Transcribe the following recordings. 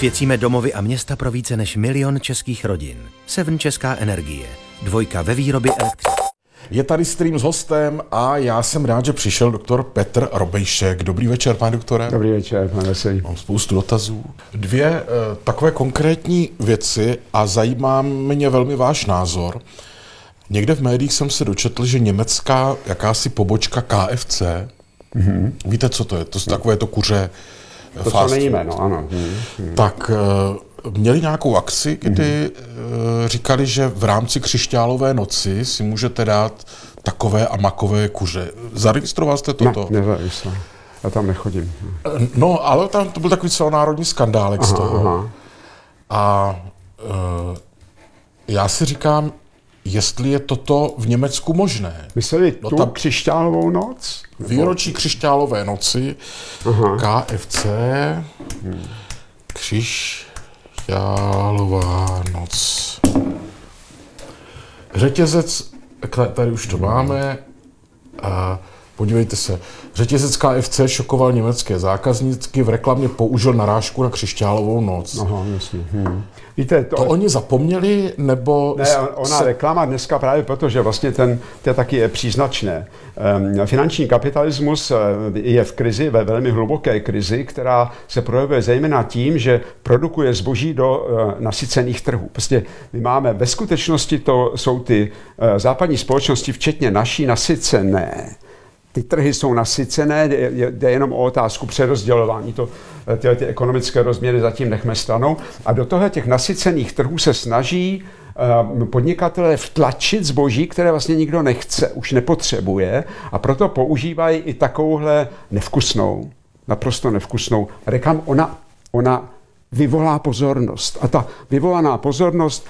Osvěcíme domovy a města pro více než 1 000 000 českých rodin. Seven Česká energie. 2 ve výrobě elektřiny. Je tady stream s hostem a já jsem rád, že přišel doktor Petr Robejšek. Dobrý večer, pane doktore. Dobrý večer, pane Veselý. Mám spoustu dotazů. 2 takové konkrétní věci a zajímá mě velmi váš názor. Někde v médiích jsem se dočetl, že německá jakási pobočka KFC, víte, co to je? To jsou takové to kuře to, co není jméno, ano. Tak měli nějakou akci, kdy říkali, že v rámci křišťálové noci si můžete dát takové a makové kuře. Zaregistroval jste toto? Ne, nezaregistroval. Já tam nechodím. No, ale tam to byl takový celonárodní skandálek z toho. Aha. A já si říkám, jestli je toto v Německu možné. Mysleli tu křišťálovou noc? Výročí křišťálové noci, KFC, křišťálová noc. Řetězec, tady už to máme, podívejte se, řetězec KFC šokoval německé zákazníky, v reklamě použil narážku na křišťálovou noc. Aha, jasně. Víte, to oni zapomněli, nebo... Ne, ona reklama dneska právě proto, že vlastně to taky je příznačné. Finanční kapitalismus je v krizi, ve velmi hluboké krizi, která se projevuje zejména tím, že produkuje zboží do nasycených trhů. Prostě my máme, ve skutečnosti to jsou ty západní společnosti, včetně naší, nasycené. Ty trhy jsou nasycené, jde jenom o otázku přerozdělování. Ty ekonomické rozměry zatím nechme stranou. A do toho těch nasycených trhů se snaží podnikatelé vtlačit zboží, které vlastně nikdo nechce, už nepotřebuje, a proto používají i takovouhle nevkusnou, naprosto nevkusnou reklamu. Ona vyvolá pozornost. A ta vyvolaná pozornost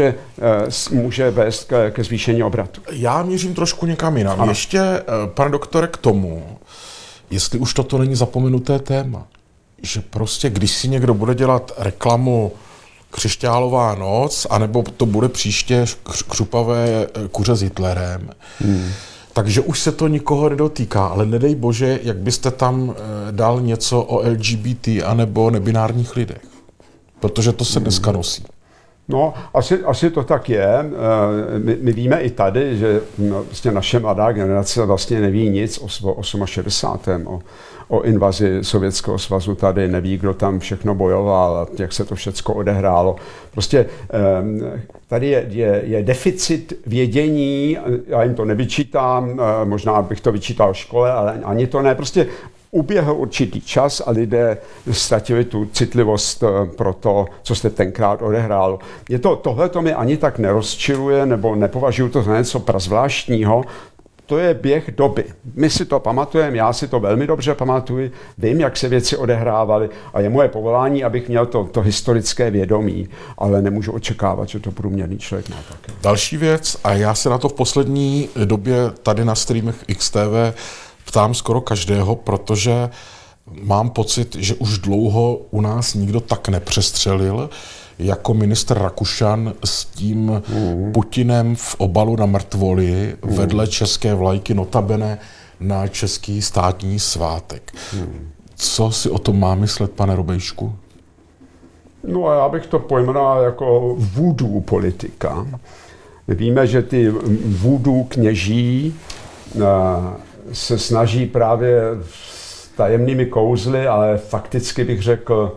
může vést ke zvýšení obratu. Já mířím trošku někam jinam. Ano. Ještě, pane doktore, k tomu, jestli už toto není zapomenuté téma, že prostě, když si někdo bude dělat reklamu křišťálová noc, anebo to bude příště křupavé kuře s Hitlerem, takže už se to nikoho nedotýká, ale nedej bože, jak byste tam dal něco o LGBT anebo nebinárních lidech. Protože to se dneska nosí. No, asi to tak je. My víme i tady, že vlastně naše mladá generace vlastně neví nic o 68. O invazi Sovětského svazu tady, neví, kdo tam všechno bojoval, jak se to všecko odehrálo. Prostě tady je deficit vědění, já jim to nevyčítám, možná bych to vyčítal škole, ale ani to ne. Prostě uběhl určitý čas a lidé ztratili tu citlivost pro to, co se tenkrát odehrálo. Tohle to mi ani tak nerozčiluje, nebo nepovažuji to za něco prazvláštního. To je běh doby. My si to pamatujeme, já si to velmi dobře pamatuju, vím, jak se věci odehrávaly a je moje povolání, abych měl to historické vědomí, ale nemůžu očekávat, že to průměrný člověk má také. Další věc, a já se na to v poslední době tady na streamech XTV ptám skoro každého, protože mám pocit, že už dlouho u nás nikdo tak nepřestřelil jako ministr Rakušan s tím Putinem v obalu na mrtvoli vedle české vlajky, notabene na český státní svátek. Co si o tom má myslet, pane Robejšku? No a já bych to pojmenoval jako voodoo politika. My víme, že ty voodoo kněží se snaží právě tajemnými kouzly, ale fakticky bych řekl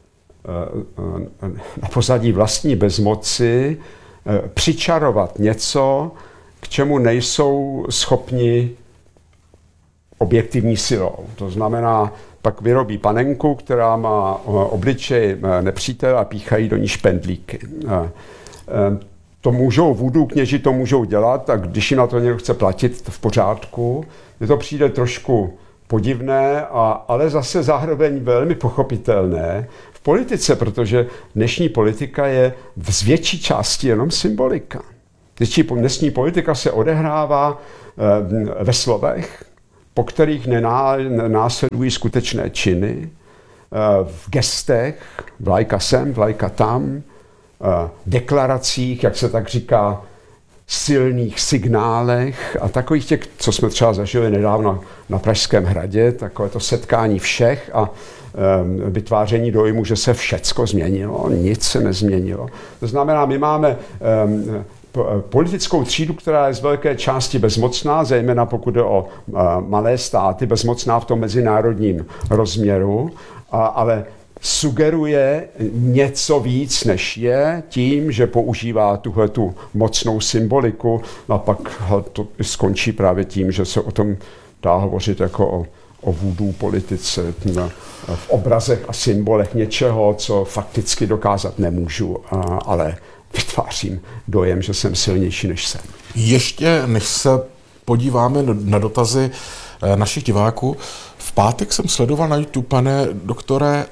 na pozadí vlastní bezmoci přičarovat něco, k čemu nejsou schopni objektivní silou. To znamená, pak vyrobí panenku, která má obličej nepřítele a píchají do ní špendlíky. To můžou voodoo kněži to můžou dělat, a když jim na to někdo chce platit, to v pořádku. Mně to přijde trošku podivné, ale zase zároveň velmi pochopitelné v politice, protože dnešní politika je z větší části jenom symbolika. Dnešní politika se odehrává ve slovech, po kterých následují skutečné činy, v gestech, vlajka sem, vlajka tam, deklaracích, jak se tak říká, silných signálech a takových těch, co jsme třeba zažili nedávno na Pražském hradě, takové to setkání všech a vytváření dojmu, že se všecko změnilo, nic se nezměnilo. To znamená, my máme politickou třídu, která je z velké části bezmocná, zejména pokud jde o malé státy, bezmocná v tom mezinárodním rozměru, ale sugeruje něco víc, než je, tím, že používá tuhletu mocnou symboliku a pak to skončí právě tím, že se o tom dá hovořit jako o voodoo politice, v obrazech a symbolech něčeho, co fakticky dokázat nemůžu, ale vytvářím dojem, že jsem silnější, než jsem. Ještě než se podíváme na dotazy našich diváků, v pátek jsem sledoval na YouTube, pane doktore,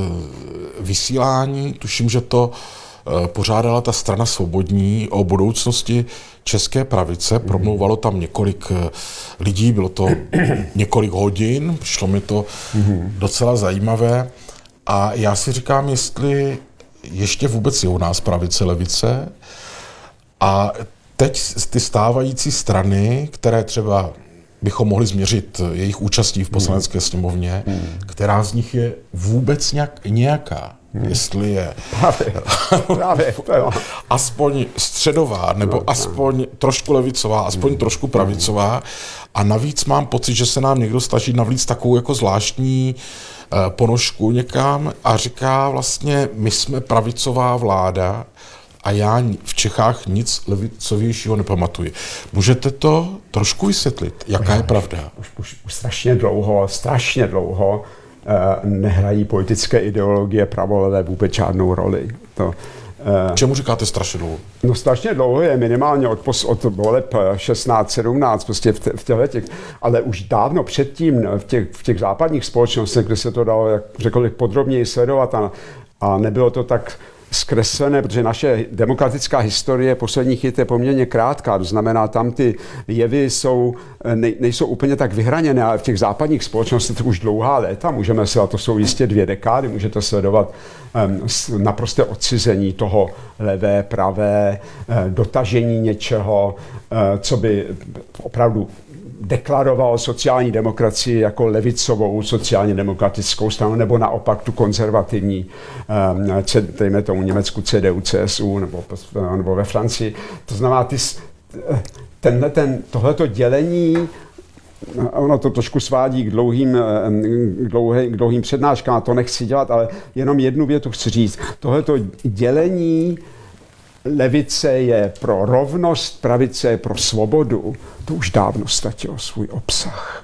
vysílání, tuším, že to pořádala ta strana Svobodní o budoucnosti české pravice. Promlouvalo tam několik lidí, bylo to několik hodin, přišlo mi to docela zajímavé. A já si říkám, jestli ještě vůbec je u nás pravice, levice. A teď ty stávající strany, které třeba bychom mohli změřit jejich účastí v Poslanecké sněmovně, která z nich je vůbec nějaká. Jestli je právě, aspoň středová, nebo aspoň trošku levicová, aspoň trošku pravicová. A navíc mám pocit, že se nám někdo snaží navlíct takovou jako zvláštní ponožku někam a říká vlastně, my jsme pravicová vláda a já v Čechách nic levicovějšího nepamatuji. Můžete to trošku vysvětlit? Jaká je pravda? Už strašně dlouho nehrají politické ideologie pravolevé vůbec žádnou roli. Čemu říkáte strašně dlouho? No strašně dlouho je minimálně od voleb 16-17, prostě v těch, ale už dávno předtím v těch západních společnostech, kde se to dalo, jak řekl, podrobněji sledovat a nebylo to tak zkreslené, protože naše demokratická historie posledních let je poměrně krátká, to znamená, tam ty jevy nejsou úplně tak vyhraněné, ale v těch západních společnostech už dlouhá léta, můžeme se, a to jsou jistě 2 dekády, můžete sledovat naprosté odcizení toho levé, pravé, dotažení něčeho, co by opravdu deklaroval sociální demokracii jako levicovou sociálně demokratickou stranu, nebo naopak tu konzervativní, dejme tomu Německu CDU, CSU, nebo ve Francii. To znamená, tohleto dělení, ono to trošku svádí k dlouhým přednáškám, to nechci dělat, ale jenom jednu větu chci říct. Tohleto dělení levice je pro rovnost, pravice je pro svobodu, to už dávno ztratilo svůj obsah.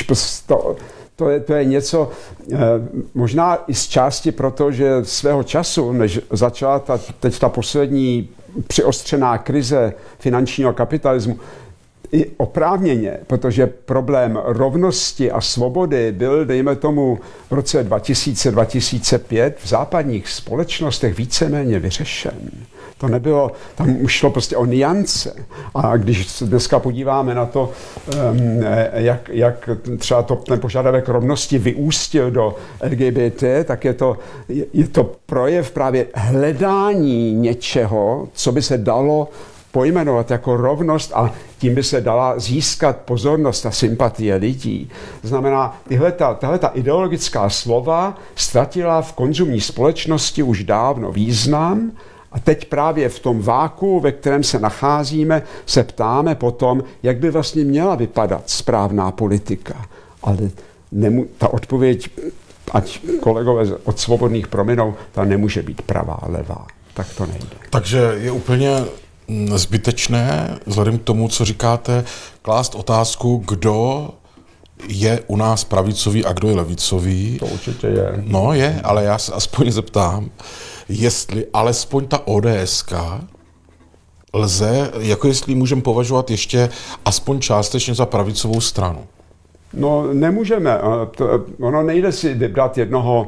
To je něco, možná i z části proto, že svého času, než začala teď ta poslední přiostřená krize finančního kapitalismu, i oprávněně, protože problém rovnosti a svobody byl, dejme tomu, v roce 2000-2005 v západních společnostech víceméně vyřešen. To nebylo, tam už šlo prostě o niance. A když se dneska podíváme na to, jak třeba ten požadavek rovnosti vyústil do LGBT, tak je to projev právě hledání něčeho, co by se dalo pojmenovat jako rovnost a tím by se dala získat pozornost a sympatie lidí. To znamená, tahleta ideologická slova ztratila v konzumní společnosti už dávno význam a teď právě v tom váku, ve kterém se nacházíme, se ptáme potom, jak by vlastně měla vypadat správná politika. Ale ta odpověď, ať kolegové od Svobodných prominou, ta nemůže být pravá, levá. Tak to nejde. Takže je úplně zbytečné, vzhledem k tomu, co říkáte, klást otázku, kdo je u nás pravicový a kdo je levicový. To určitě je. No je, ale já se aspoň zeptám, jestli alespoň ta ODSka lze, jako jestli můžeme považovat ještě aspoň částečně za pravicovou stranu. No nemůžeme. Ono nejde si vybrat jednoho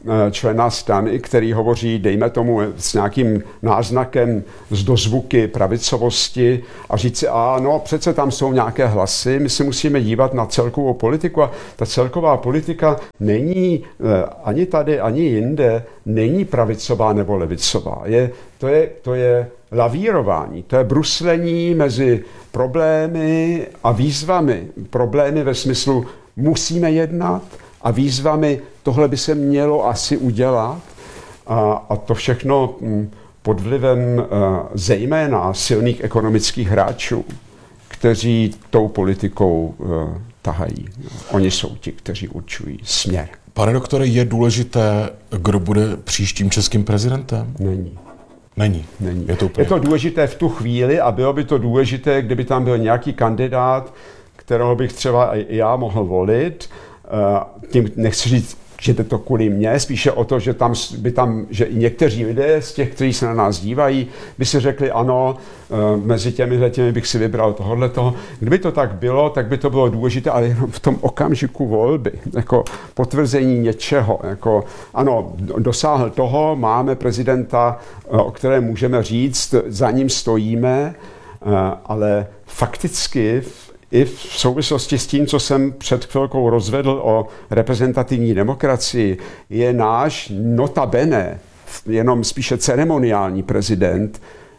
člena strany, který hovoří, dejme tomu, s nějakým náznakem z dozvuky pravicovosti a říct si, no, přece tam jsou nějaké hlasy, my se musíme dívat na celkovou politiku a ta celková politika není ani tady, ani jinde, není pravicová nebo levicová. To je lavírování, to je bruslení mezi problémy a výzvami. Problémy ve smyslu musíme jednat a výzvami tohle by se mělo asi udělat a to všechno pod vlivem zejména silných ekonomických hráčů, kteří tou politikou tahají. Oni jsou ti, kteří určují směr. Pane doktore, je důležité, kdo bude příštím českým prezidentem? Není. Je to důležité v tu chvíli a bylo by to důležité, kdyby tam byl nějaký kandidát, kterého bych třeba i já mohl volit. Tím nechci říct, že je to kvůli mně, spíše o to, že i někteří lidé z těch, kteří se na nás dívají, by si řekli ano, mezi těmi bych si vybral tohohletoho. Kdyby to tak bylo, tak by to bylo důležité, ale jenom v tom okamžiku volby, jako potvrzení něčeho, jako ano, dosáhl toho, máme prezidenta, o kterém můžeme říct, za ním stojíme, ale fakticky i v souvislosti s tím, co jsem před chvilkou rozvedl o reprezentativní demokracii, je náš notabene, jenom spíše ceremoniální prezident,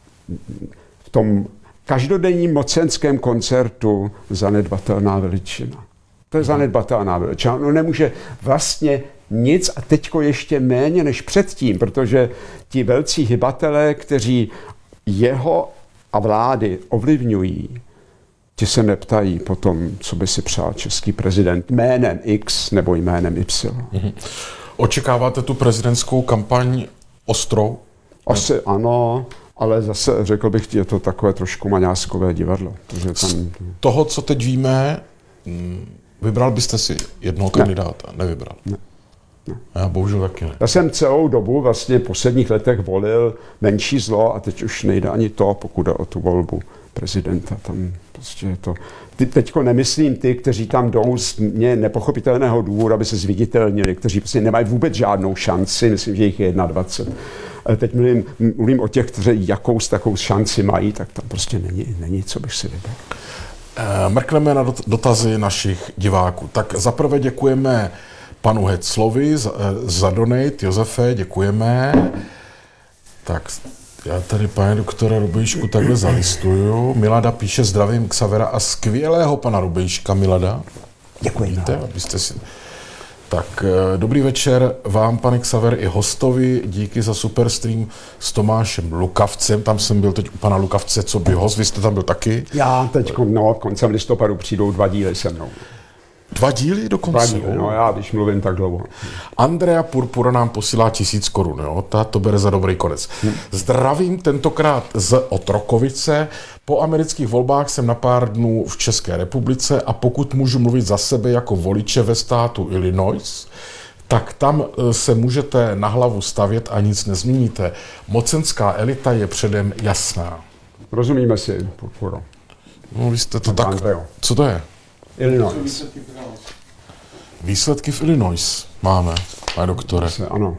v tom každodenním mocenském koncertu zanedbatelná veličina. To je zanedbatelná veličina. On nemůže vlastně nic a teďko ještě méně než předtím, protože ti velcí hybatelé, kteří jeho a vlády ovlivňují, ti se neptají potom, co by si přál český prezident jménem X nebo jménem Y. Očekáváte tu prezidentskou kampaň ostrou? Asi ano, ale zase řekl bych, je to takové trošku maňáskové divadlo. Z toho, co teď víme, vybral byste si jednoho kandidáta? Nevybral. Ne. Já bohužel taky ne. Já jsem celou dobu vlastně v posledních letech volil menší zlo a teď už nejde ani to, pokud jde o tu volbu prezidenta. Tam prostě je to. Teďko nemyslím ty, kteří tam jdou z mě nepochopitelného důvodu, aby se zviditelnili, kteří prostě nemají vůbec žádnou šanci, myslím, že jich je 21. Ale teď mluvím o těch, kteří jakous takovou šanci mají, tak tam prostě není co bych si vybral. Mrkneme na dotazy našich diváků. Tak zaprvé děkujeme panu Heclovi za donate. Josefe, děkujeme. Tak já tady, pane doktore Rubejšku, takhle zalistuju. Milada píše zdravím Xavera a skvělého pana Rubejška. Milada. Děkuji. Víte, abyste si... Tak, dobrý večer vám, pane Xaver, i hostovi. Díky za super stream s Tomášem Lukavcem. Tam jsem byl teď u pana Lukavce, co by host. Vy jste tam byl taky? Já teď, koncem listopadu přijdou 2 díly se mnou. 2 díly dokonce? 2 díly, no já, když mluvím tak dlouho. Andrea Purpura nám posílá 1000 korun, jo? Ta to bere za dobrý konec. Zdravím tentokrát z Otrokovice. Po amerických volbách jsem na pár dnů v České republice a pokud můžu mluvit za sebe jako voliče ve státu Illinois, tak tam se můžete na hlavu stavět a nic nezměníte. Mocenská elita je předem jasná. Rozumíme si, Purpuro. No, vy jste to tak... Andreo. Co to je? Illinois. Výsledky v Illinois máme, pane doktore. Ano.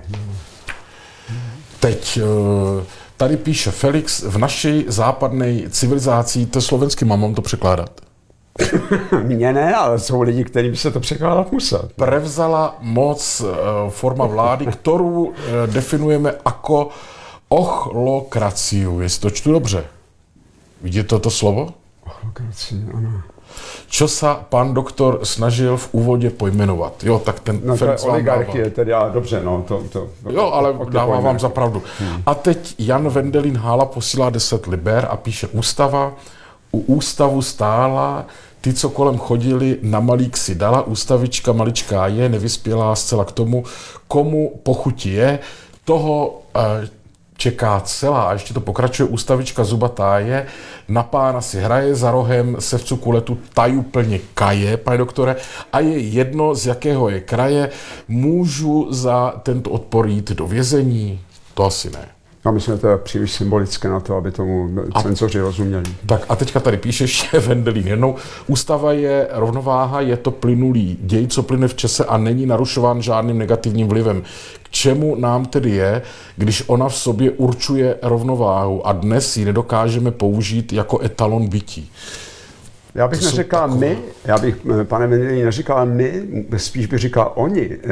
Teď tady píše Felix, v naší západné civilizaci, to slovenský mám to překládat. Mně ne, ale jsou lidi, kterým se to překládat musel. Prevzala moc forma vlády, kterou definujeme jako ochlokraciu. Jestli to čtu dobře. Vidíte toto slovo? Ochlokracie, ano. Čo sa pan doktor snažil v úvodě pojmenovat. Jo, tak ten Felix vám oligarchie, tedy ale dobře, no. Jo, ale dávám vám za pravdu. A teď Jan Vendelin Hála posílá 10 liber a píše ústava. U ústavu stála, ty, co kolem chodili, na malík si dala, ústavička maličká je, nevyspělá zcela k tomu, komu pochutí je, toho čeká celá, a ještě to pokračuje, ústavička zubatá je, na pána si hraje, za rohem se v cukuletu taju plně kaje, pane doktore, a je jedno, z jakého je kraje, můžu za tento odpor jít do vězení? To asi ne. Já myslím, že to je příliš symbolické na to, aby tomu cenzoři rozuměli. Tak a teďka tady píšeš Vendelín jednou. Ústava je rovnováha, je to plynulý děj, co plyne v čase a není narušován žádným negativním vlivem. K čemu nám tedy je, když ona v sobě určuje rovnováhu a dnes ji nedokážeme použít jako etalon bytí? Já bych neřekal my, já bych, pane Vendelín, neříkal my, spíš bych říkal oni.